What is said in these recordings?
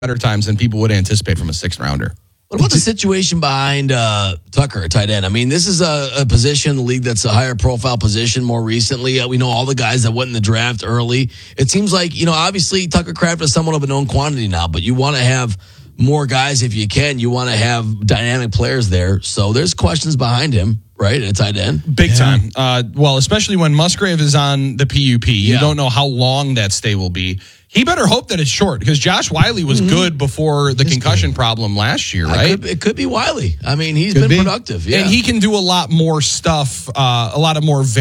better times than people would anticipate from a sixth rounder. What about the situation behind Tucker, tight end? I mean, this is a position in the league that's a higher profile position more recently. We know all the guys that went in the draft early. It seems like, obviously Tucker Kraft is somewhat of a known quantity now, but you want to have more guys if you can. You want to have dynamic players there. So there's questions behind him, right, at tight end? Big time. Well, especially when Musgrave is on the PUP. You don't know how long that stay will be. He better hope that it's short because Josh Wiley was good before the concussion problem last year, right? It could be Wiley. I mean, he's been productive. Yeah. And he can do a lot more stuff, a lot of more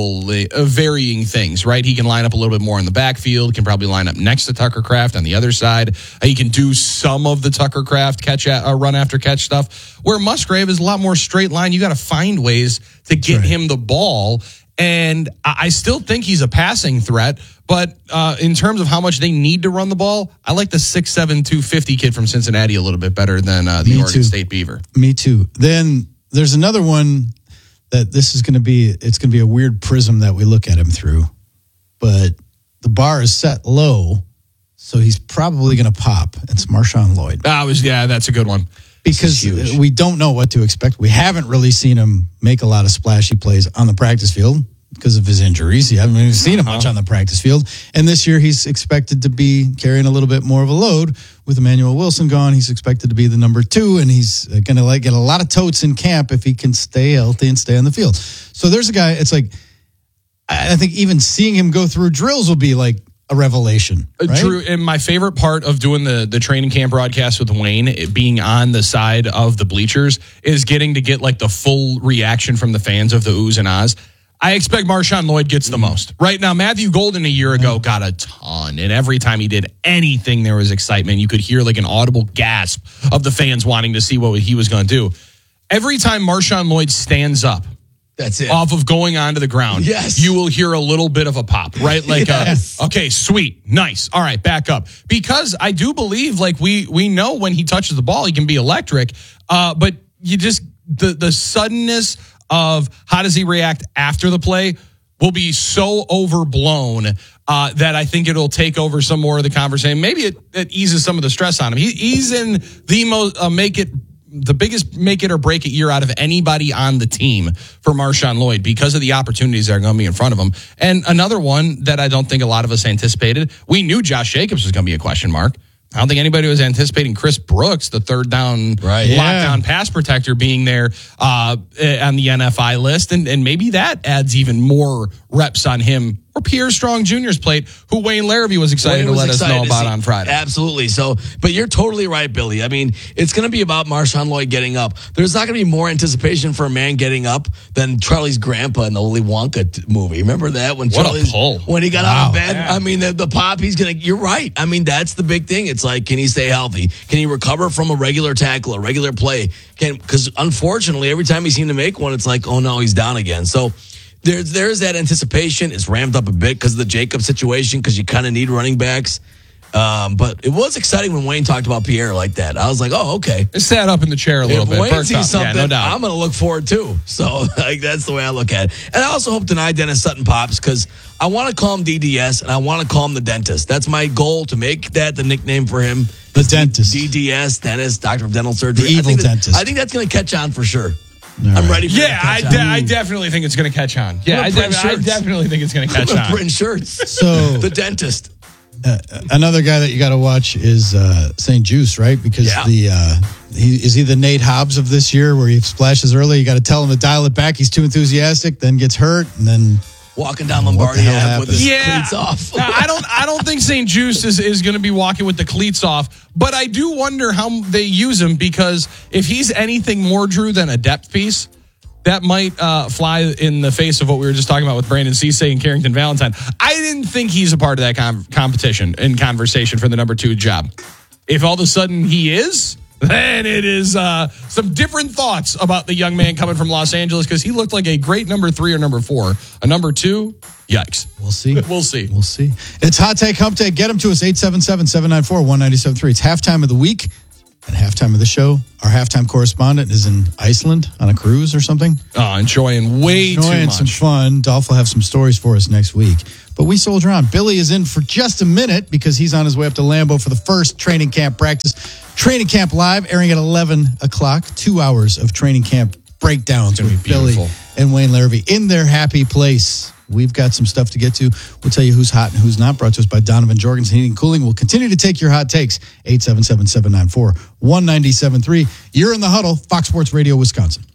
varying things, right? He can line up a little bit more in the backfield, can probably line up next to Tucker Kraft on the other side. He can do some of the Tucker Kraft run after catch stuff, where Musgrave is a lot more straight line. You got to find ways to get him the ball. And I still think he's a passing threat, but in terms of how much they need to run the ball, I like the 6'7", 250 kid from Cincinnati a little bit better than the Oregon State Beaver. Me too. Then there's another one that it's going to be a weird prism that we look at him through, but the bar is set low, so he's probably going to pop. It's Marshawn Lloyd. That's a good one. Because we don't know what to expect. We haven't really seen him make a lot of splashy plays on the practice field because of his injuries. You haven't even seen him much on the practice field. And this year he's expected to be carrying a little bit more of a load. With Emmanuel Wilson gone, he's expected to be the number 2, and he's going to get a lot of totes in camp if he can stay healthy and stay on the field. So there's a guy, it's like, I think even seeing him go through drills will be like a revelation. Right? Drew, and my favorite part of doing the training camp broadcast with Wayne, being on the side of the bleachers, is getting to get like the full reaction from the fans of the oohs and ahs. I expect Marshawn Lloyd gets the most. Right now, Matthew Golden a year ago got a ton, and every time he did anything, there was excitement. You could hear like an audible gasp of the fans wanting to see what he was going to do. Every time Marshawn Lloyd stands up, that's it. Off of going onto the ground, you will hear a little bit of a pop, right? Like, okay, sweet, nice. All right, back up. Because I do believe, like, we know when he touches the ball, he can be electric. But you just, the suddenness of how does he react after the play will be so overblown that I think it'll take over some more of the conversation. Maybe it eases some of the stress on him. He's in the most the biggest make it or break it year out of anybody on the team for Marshawn Lloyd because of the opportunities that are going to be in front of him. And another one that I don't think a lot of us anticipated, we knew Josh Jacobs was going to be a question mark. I don't think anybody was anticipating Chris Brooks, the third down lockdown pass protector, being there on the NFI list. And maybe that adds even more reps on him. Or Pierre Strong Jr.'s plate, who Wayne Larrabee was excited to let us know about on Friday. Absolutely. So, but you're totally right, Billy. I mean, it's going to be about Marshawn Lloyd getting up. There's not going to be more anticipation for a man getting up than Charlie's grandpa in the Willy Wonka movie. Remember that? When he got out of bed? I mean, the pop, you're right. I mean, that's the big thing. It's like, can he stay healthy? Can he recover from a regular tackle, a regular play? Because unfortunately, every time he seemed to make one, it's like, oh no, he's down again. So, There's that anticipation. It's ramped up a bit because of the Jacobs situation, because you kind of need running backs. But it was exciting when Wayne talked about Pierre like that. I was like, oh, okay. It sat up in the chair a little bit. If Wayne sees something, no doubt. I'm going to look forward to. So that's the way I look at it. And I also hope tonight Dennis Sutton pops, because I want to call him DDS and I want to call him the dentist. That's my goal, to make that the nickname for him. The dentist. DDS, dentist, Doctor of Dental Surgery. The evil dentist. I think that's going to catch on for sure. Right. I'm ready for it. I definitely think it's going to catch on. Yeah, I definitely think it's going to catch on. Print shirts. So the dentist. Another guy that you got to watch is St. Juice, right? Because is he the Nate Hobbs of this year, where he splashes early? You got to tell him to dial it back. He's too enthusiastic, then gets hurt, and then walking down Lombardi with his cleats off. I don't think St. Juice is going to be walking with the cleats off, but I do wonder how they use him, because if he's anything more, Drew, than a depth piece, that might fly in the face of what we were just talking about with Brandon Cisse and Carrington Valentine. I didn't think he's a part of that competition and conversation for the number 2 job. If all of a sudden he is, then it is some different thoughts about the young man coming from Los Angeles, because he looked like a great number 3 or number 4. A number 2, yikes. We'll see. We'll see. We'll see. It's Hot Take Hump Day. Get them to us, 877-794-1973. It's halftime of the week and halftime of the show. Our halftime correspondent is in Iceland on a cruise or something. Oh, enjoying too much. Some fun. Dolph will have some stories for us next week. But we soldier on. Billy is in for just a minute because he's on his way up to Lambeau for the first training camp practice. Training Camp Live, airing at 11 o'clock. 2 hours of training camp breakdowns with Billy and Wayne Larrivee in their happy place. We've got some stuff to get to. We'll tell you who's hot and who's not. Brought to us by Donovan Jorgensen Heating and Cooling. We'll continue to take your hot takes. 877-794-1973. You're in the huddle. Fox Sports Radio, Wisconsin.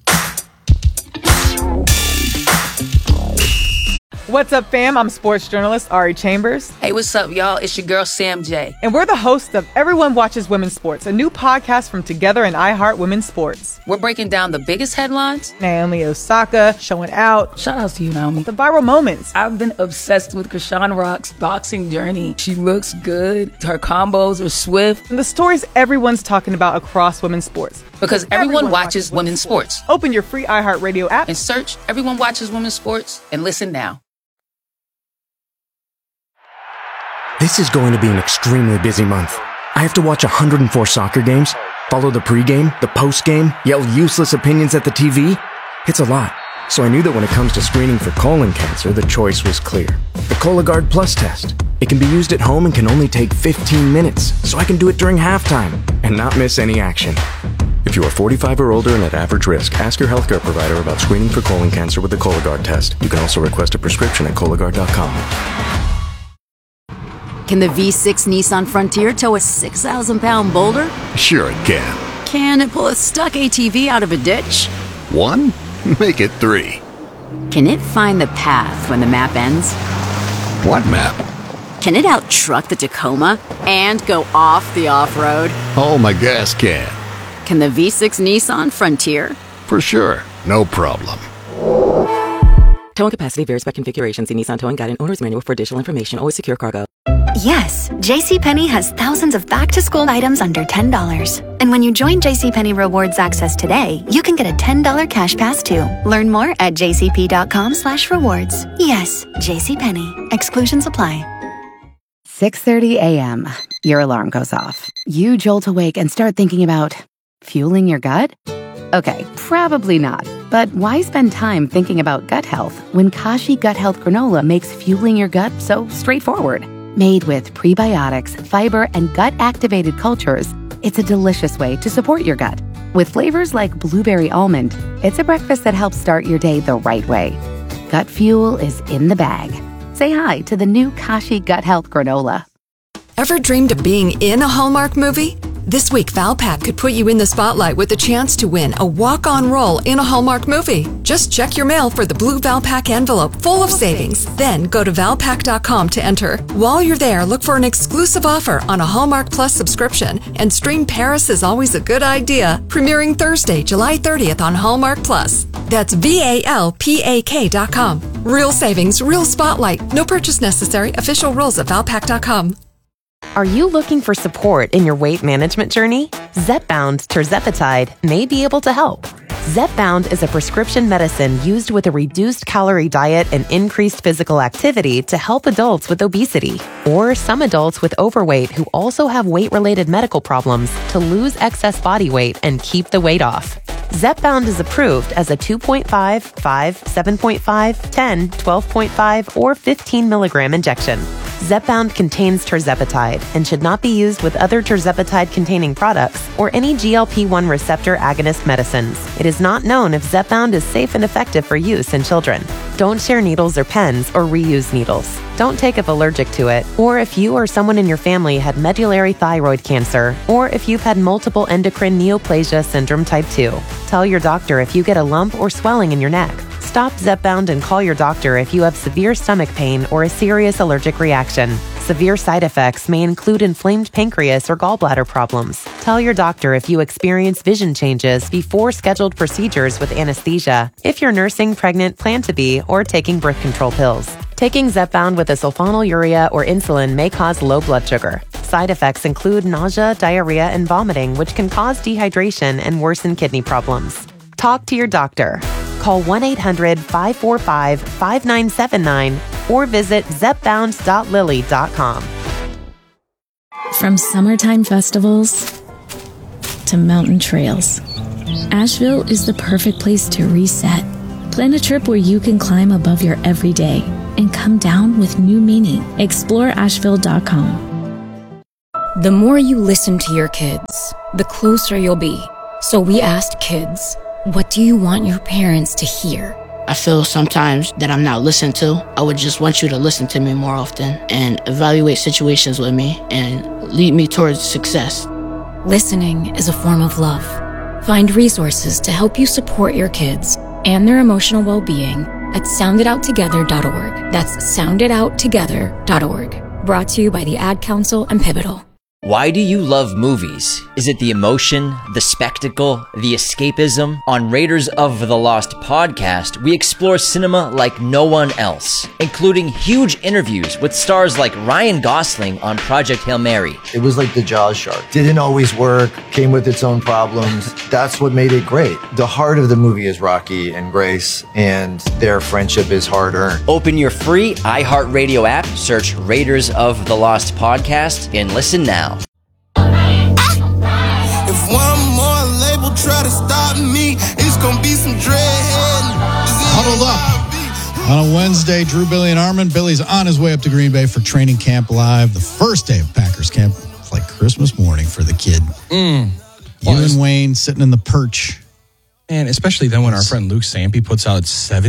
What's up, fam? I'm sports journalist Ari Chambers. Hey, what's up, y'all? It's your girl, Sam J. And we're the hosts of Everyone Watches Women's Sports, a new podcast from Together and iHeart Women's Sports. We're breaking down the biggest headlines. Naomi Osaka showing out. Shout out to you, Naomi. The viral moments. I've been obsessed with Krishan Rock's boxing journey. She looks good. Her combos are swift. And the stories everyone's talking about across women's sports. Because everyone watches women's sports. Open your free iHeart Radio app and search Everyone Watches Women's Sports and listen now. This is going to be an extremely busy month. I have to watch 104 soccer games, follow the pregame, the postgame, yell useless opinions at the TV. It's a lot. So I knew that when it comes to screening for colon cancer, the choice was clear. The Cologuard Plus test. It can be used at home and can only take 15 minutes, so I can do it during halftime and not miss any action. If you are 45 or older and at average risk, ask your healthcare provider about screening for colon cancer with the Cologuard test. You can also request a prescription at Cologuard.com. Can the V6 Nissan Frontier tow a 6,000-pound boulder? Sure it can. Can it pull a stuck ATV out of a ditch? 1? Make it 3. Can it find the path when the map ends? What map? Can it out-truck the Tacoma and go off the off-road? Oh, my gas can. Can the V6 Nissan Frontier? For sure. No problem. Towing capacity varies by configuration. See Nissan Towing Guide and Owner's Manual for additional information. Always secure cargo. Yes, JCPenney has thousands of back-to-school items under $10. And when you join JCPenney Rewards Access today, you can get a $10 cash pass too. Learn more at jcp.com/rewards. Yes, JCPenney. Exclusions apply. 6:30 a.m. Your alarm goes off. You jolt awake and start thinking about fueling your gut? Okay, probably not. But why spend time thinking about gut health when Kashi Gut Health Granola makes fueling your gut so straightforward? Made with prebiotics, fiber, and gut-activated cultures, it's a delicious way to support your gut. With flavors like blueberry almond, it's a breakfast that helps start your day the right way. Gut fuel is in the bag. Say hi to the new Kashi Gut Health Granola. Ever dreamed of being in a Hallmark movie? This week, Valpak could put you in the spotlight with a chance to win a walk-on role in a Hallmark movie. Just check your mail for the blue Valpak envelope full of savings. Then go to Valpak.com to enter. While you're there, look for an exclusive offer on a Hallmark Plus subscription and stream Paris is Always a Good Idea, premiering Thursday, July 30th on Hallmark Plus. That's VALPAK.com. Real savings, real spotlight. No purchase necessary. Official rules at Valpak.com. Are you looking for support in your weight management journey? Zepbound tirzepatide may be able to help. Zepbound is a prescription medicine used with a reduced calorie diet and increased physical activity to help adults with obesity or some adults with overweight who also have weight-related medical problems to lose excess body weight and keep the weight off. Zepbound is approved as a 2.5, 5, 7.5, 10, 12.5, or 15 milligram injection. Zepbound contains tirzepatide and should not be used with other tirzepatide-containing products or any GLP-1 receptor agonist medicines. It is not known if Zepbound is safe and effective for use in children. Don't share needles or pens or reuse needles. Don't take if allergic to it, or if you or someone in your family had medullary thyroid cancer, or if you've had multiple endocrine neoplasia syndrome type 2. Tell your doctor if you get a lump or swelling in your neck. Stop Zepbound and call your doctor if you have severe stomach pain or a serious allergic reaction. Severe side effects may include inflamed pancreas or gallbladder problems. Tell your doctor if you experience vision changes before scheduled procedures with anesthesia, if you're nursing, pregnant, plan to be, or taking birth control pills. Taking Zepbound with a sulfonylurea or insulin may cause low blood sugar. Side effects include nausea, diarrhea, and vomiting, which can cause dehydration and worsen kidney problems. Talk to your doctor. Call 1-800-545-5979 or visit zepbound.lilly.com. From summertime festivals to mountain trails, Asheville is the perfect place to reset. Plan a trip where you can climb above your everyday and come down with new meaning. Explore Asheville.com. The more you listen to your kids, the closer you'll be. So we asked kids, what do you want your parents to hear? I feel sometimes that I'm not listened to. I would just want you to listen to me more often and evaluate situations with me and lead me towards success. Listening is a form of love. Find resources to help you support your kids and their emotional well-being at sounditouttogether.org. That's sounditouttogether.org. Brought to you by the Ad Council and Pivotal. Why do you love movies? Is it the emotion, the spectacle, the escapism? On Raiders of the Lost podcast, we explore cinema like no one else, including huge interviews with stars like Ryan Gosling on Project Hail Mary. It was like the Jaws shark. Didn't always work, came with its own problems. That's what made it great. The heart of the movie is Rocky and Grace, and their friendship is hard-earned. Open your free iHeartRadio app, search Raiders of the Lost podcast, and listen now. If one more label try to stop me, it's gonna be some dreadhead. Huddled up on a Wednesday. Drew, Billy, and Armin. Billy's on his way up to Green Bay for training camp live. The first day of Packers camp. It's like Christmas morning for the kid. You and Wayne sitting in the perch. And especially then when our friend Luke Sampe puts out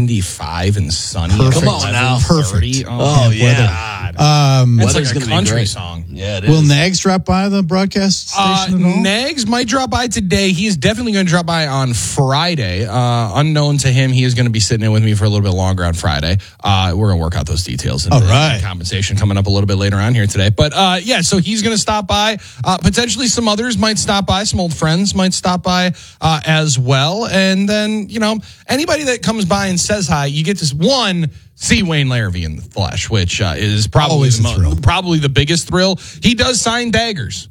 75 and sunny. Perfect. Come on now. Perfect. Oh yeah. It's like a country song. Yeah, it is. Will Nags drop by the broadcast station at all? Nags might drop by today. He is definitely going to drop by on Friday. Unknown to him, he is going to be sitting in with me for a little bit longer on Friday. We're going to work out those details. All right. Compensation coming up a little bit later on here today. But yeah, so he's going to stop by. Potentially some others might stop by. Some old friends might stop by as well. And then, you know, anybody that comes by and says hi, you get to see Wayne Larrivee in the flesh, which is probably probably the biggest thrill. He does sign daggers.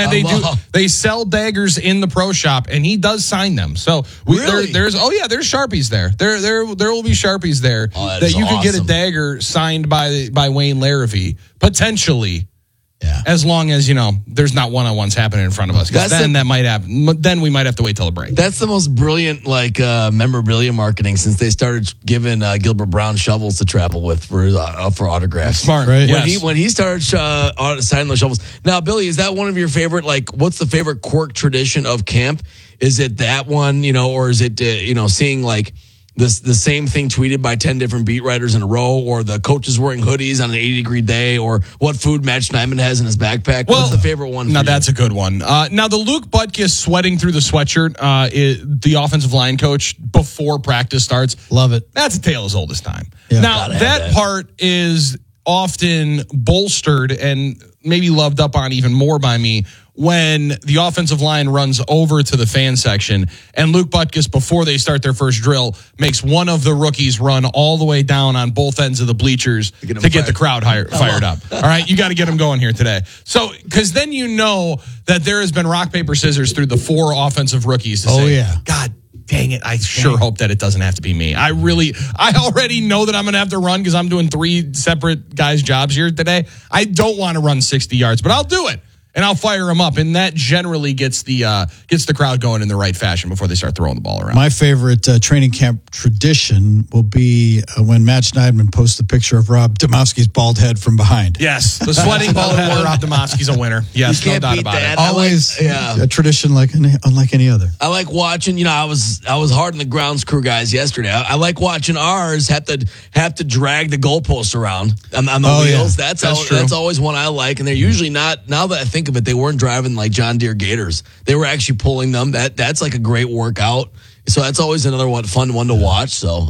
They sell daggers in the pro shop, and he does sign them. So there's Sharpies there. There will be Sharpies there that you could get a dagger signed by Wayne Larrivee potentially. Yeah. As long as, you know, there's not one-on-ones happening in front of us. Because then that might happen. Then we might have to wait till the break. That's the most brilliant, memorabilia marketing since they started giving Gilbert Brown shovels to travel with for autographs. Smart, right? When he started signing those shovels. Now, Billy, is that one of your favorite, what's the favorite quirk tradition of camp? Is it that one, or is it, seeing, the same thing tweeted by 10 different beat writers in a row, or the coaches wearing hoodies on an 80-degree day, or what food Matt Schneidman has in his backpack? What's the favorite one? Now, that's a good one. Now, the Luke Butkus sweating through the sweatshirt, the offensive line coach before practice starts. Love it. That's a tale as old as time. Yeah. Now, that part is often bolstered and maybe loved up on even more by me when the offensive line runs over to the fan section and Luke Butkus, before they start their first drill, makes one of the rookies run all the way down on both ends of the bleachers to get the crowd fired up. All right, you got to get them going here today. So, because then you know that there has been rock, paper, scissors through the 4 offensive rookies to say, God dang it, I sure hope that it doesn't have to be me. I already know that I'm going to have to run because I'm doing 3 separate guys' jobs here today. I don't want to run 60 yards, but I'll do it. And I'll fire them up, and that generally gets the crowd going in the right fashion before they start throwing the ball around. My favorite training camp tradition will be when Matt Schneidman posts a picture of Rob Domofsky's bald head from behind. Yes, the sweating bald head of Rob Domofsky's a winner. Yes, no doubt about it. Always a tradition unlike any other. I like watching. I was hard on the grounds crew guys yesterday. I like watching ours have to drag the goalposts around on the wheels. Yeah. That's always one I like, and they're usually not. Now that I think of it, they weren't driving like John Deere Gators. They were actually pulling them. That's like a great workout. So that's always another fun one to watch. So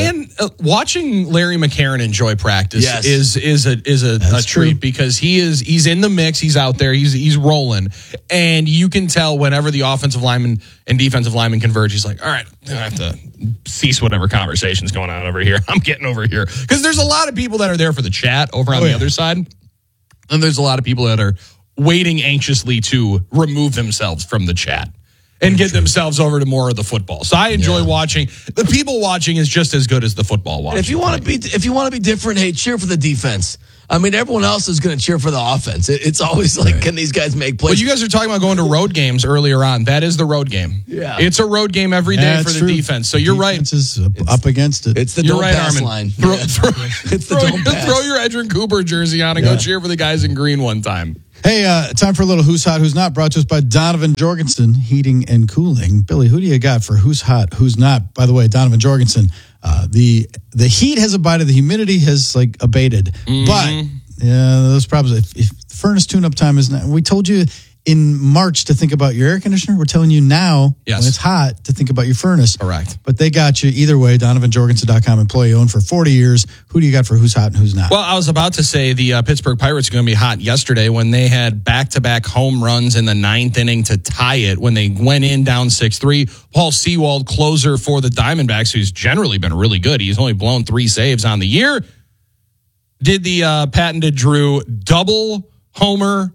watching Larry McCarron enjoy practice is a treat because he's in the mix. He's out there. He's rolling, and you can tell whenever the offensive lineman and defensive lineman converge. He's like, all right, I have to cease whatever conversation's going on over here. I'm getting over here because there's a lot of people that are there for the chat over on the other side, and there's a lot of people that are waiting anxiously to remove themselves from the chat and get themselves over to more of the football. So I enjoy watching. The people watching is just as good as the football watching. And if you want to be different, hey, cheer for the defense. I mean, everyone else is going to cheer for the offense. It's always like, can these guys make plays? Well, you guys are talking about going to road games earlier on. That is the road game. Yeah. It's a road game every day for the defense. So you're right. Is up against it. It's the don't pass line. It's the don't pass. Throw your Edrin Cooper jersey on and go cheer for the guys in green one time. Hey, time for a little Who's Hot, Who's Not, brought to us by Donovan Jorgensen Heating and Cooling. Billy, who do you got for Who's Hot, Who's Not? By the way, Donovan Jorgensen, the heat has abated, the humidity has abated, but those problems. If furnace tune-up time is not, we told you in March to think about your air conditioner. We're telling you now when it's hot to think about your furnace. Correct. But they got you either way. DonovanJorgensen.com, employee owned for 40 years. Who do you got for Who's Hot and Who's Not? Well, I was about to say the Pittsburgh Pirates are going to be hot yesterday when they had back-to-back home runs in the ninth inning to tie it when they went in down 6-3. Paul Sewald, closer for the Diamondbacks, who's generally been really good. He's only blown 3 saves on the year. Did the patented Drew double homer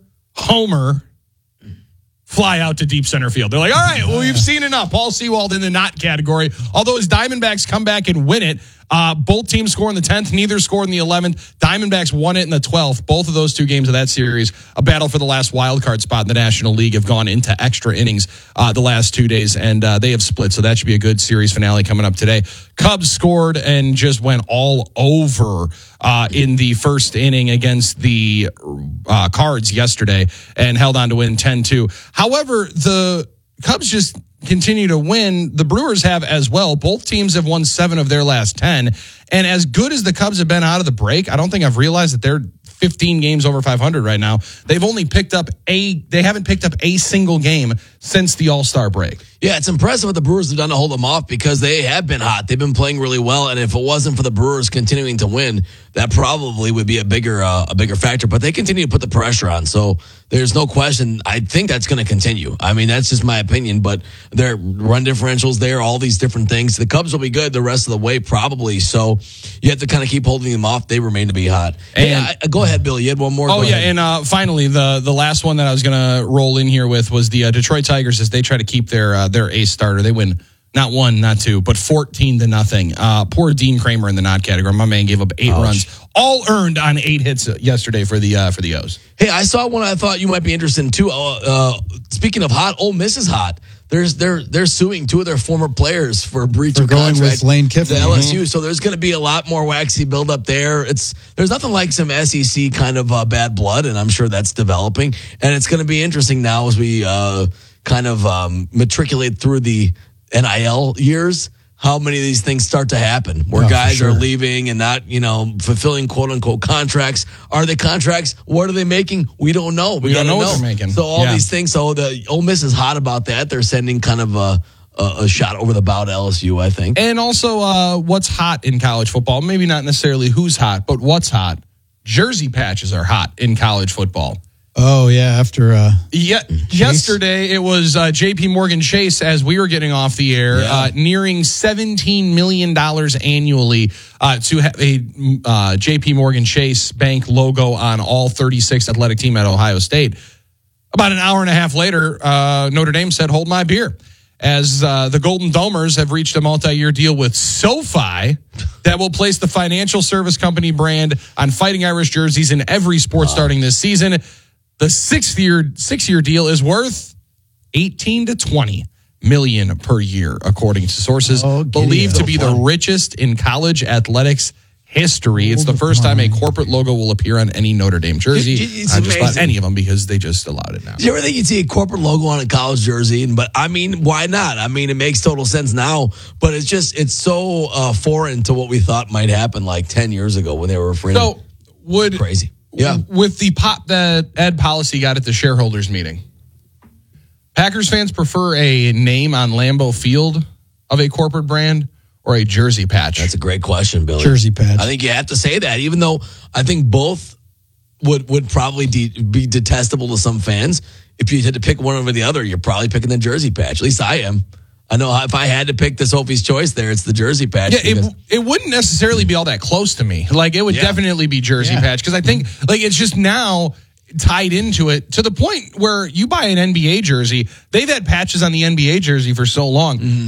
fly out to deep center field. They're like, all right, well, we've seen enough. Paul Sewald in the not category. Although his Diamondbacks come back and win it, both teams score in the 10th. Neither scored in the 11th. Diamondbacks won it in the 12th. Both of those 2 games of that series, a battle for the last wild card spot in the National League, have gone into extra innings the last 2 days, and they have split. So that should be a good series finale coming up today. Cubs scored and just went all over in the first inning against the Cards yesterday and held on to win 10-2. However, the Cubs just continue to win. The Brewers have as well. Both teams have won 7 of their last 10. And as good as the Cubs have been out of the break, I don't think I've realized that they're 15 games over 500 right now. They haven't picked up a single game since the All-Star break. Yeah, it's impressive what the Brewers have done to hold them off because they have been hot. They've been playing really well, and if it wasn't for the Brewers continuing to win, that probably would be a bigger factor. But they continue to put the pressure on, so there's no question. I think that's going to continue. I mean, that's just my opinion, but their run differentials there, all these different things. The Cubs will be good the rest of the way, probably. So you have to kind of keep holding them off. They remain to be hot. Go ahead, Bill. You had one more. And finally, the last one that I was going to roll in here with was the Detroit Tigers as they try to keep their ace starter. They win not 1, not 2, but 14-0. Poor Dean Kramer in the not category. My man gave up 8 runs, all earned on 8 hits yesterday for the O's. Hey, I saw one I thought you might be interested in too. Speaking of hot, Ole Miss is hot. They're suing 2 of their former players for breach of contract. Going with Lane Kiffin. The LSU. So there's going to be a lot more waxy buildup there. There's nothing like some SEC kind of bad blood, and I'm sure that's developing. And it's going to be interesting now as we matriculate through the NIL years, how many of these things start to happen where guys are leaving and not, fulfilling quote unquote contracts. Are they contracts? What are they making? We don't know. We don't know what they're making. So all these things. So the Ole Miss is hot about that. They're sending kind of a shot over the bow to LSU, I think. And also what's hot in college football, maybe not necessarily who's hot, but what's hot. Jersey patches are hot in college football. Oh, yeah, after yesterday it was JP Morgan Chase, as we were getting off the air, nearing $17 million annually to have a JP Morgan Chase Bank logo on all 36 athletic team at Ohio State. About an hour and a half later, Notre Dame said, hold my beer. As the Golden Domers have reached a multi-year deal with SoFi that will place the financial service company brand on Fighting Irish jerseys in every sport starting this season. The six-year deal is worth $18 to $20 million per year, according to sources believed to be the richest in college athletics history. It's the first time a corporate logo will appear on any Notre Dame jersey. Just about any of them because they just allowed it now. Do you ever think you'd see a corporate logo on a college jersey? But I mean, why not? I mean, it makes total sense now, but it's so foreign to what we thought might happen like 10 years ago when they were referring to crazy. Yeah. With the pop that Ed Policy got at the shareholders meeting, Packers fans prefer a name on Lambeau Field of a corporate brand or a jersey patch? That's a great question, Billy. Jersey patch. I think you have to say that, even though I think both would probably be detestable to some fans. If you had to pick one over the other, you're probably picking the jersey patch. At least I am. I know if I had to pick the Sophie's Choice there, it's the jersey patch. Yeah, it wouldn't necessarily be all that close to me. Like, it would definitely be jersey patch because I think it's just now tied into it to the point where you buy an NBA jersey. They've had patches on the NBA jersey for so long. Mm-hmm.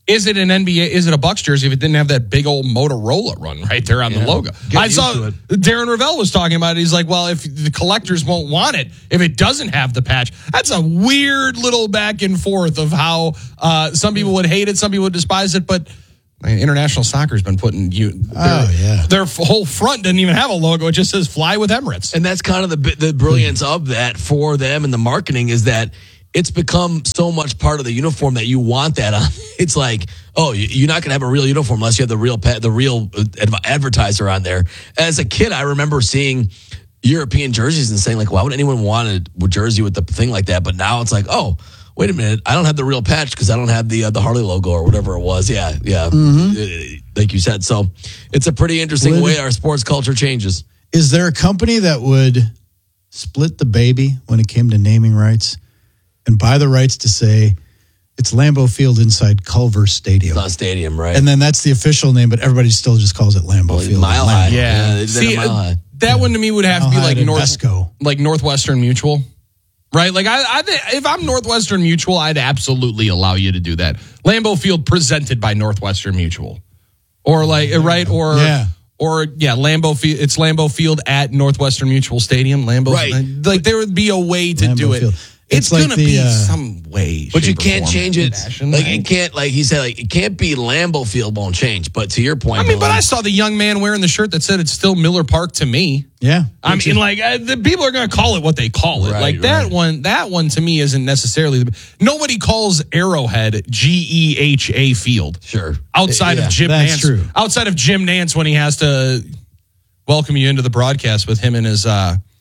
Is it an NBA? Is it a Bucks jersey if it didn't have that big old Motorola run right there on the logo? I saw Darren Ravel was talking about it. He's like, well, if the collectors won't want it, if it doesn't have the patch, that's a weird little back and forth of how some people would hate it, some people would despise it, but international soccer has been putting their whole front doesn't even have a logo. It just says "Fly with Emirates," and that's kind of the brilliance of that for them and the marketing is that it's become so much part of the uniform that you want that on. It's like, oh, you're not going to have a real uniform unless you have the real advertiser on there. As a kid, I remember seeing European jerseys and saying, like, why would anyone want a jersey with the thing like that? But now it's like, oh, wait a minute, I don't have the real patch because I don't have the Harley logo or whatever it was. Yeah. Like you said. So it's a pretty interesting way our sports culture changes. Is there a company that would split the baby when it came to naming rights and buy the rights to say it's Lambeau Field inside Culver Stadium? It's not stadium, right? And then that's the official name, but everybody still just calls it Lambeau Field. Mile High. Yeah. See, that one to me would have to be like Northwestern Mutual. Right? Like, if I'm Northwestern Mutual, I'd absolutely allow you to do that. Lambeau Field presented by Northwestern Mutual. Or right? Or Lambeau Field. It's Lambeau Field at Northwestern Mutual Stadium. Like, there would be a way to do it. Field. It's like going to be some way. But you can't change it. Like, it can't, like he said, like, it can't be Lambeau Field won't change. But to your point, I mean, but I saw the young man wearing the shirt that said it's still Miller Park to me. Yeah. I mean, like, the people are going to call it what they call it. Right, that one to me isn't necessarily. Nobody calls Arrowhead GEHA Field. Sure. Outside of Jim Nance. True. Outside of Jim Nance when he has to welcome you into the broadcast with him and his